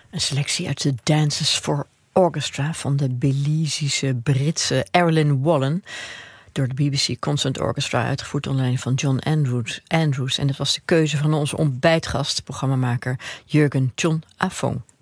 Een selectie uit de Dances for Orchestra van de Belizische Britse Erilyn Wallen, door de BBC Concert Orchestra uitgevoerd onder leiding van John Andrews. En dat was de keuze van onze ontbijtgast, programmamaker Jurgen John Afong.